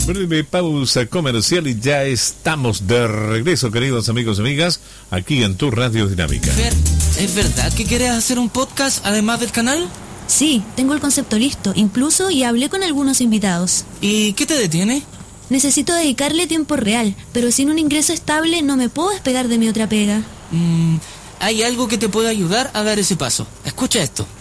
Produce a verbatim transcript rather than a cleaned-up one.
Breve pausa comercial y ya estamos de regreso, queridos amigos y amigas, aquí en tu Radio Dinámica. Fer, ¿es verdad que quieres hacer un podcast además del canal? Sí, tengo el concepto listo, incluso y hablé con algunos invitados. ¿Y qué te detiene? Necesito dedicarle tiempo real, pero sin un ingreso estable no me puedo despegar de mi otra pega. Mm, hay algo que te puede ayudar a dar ese paso. Escucha esto.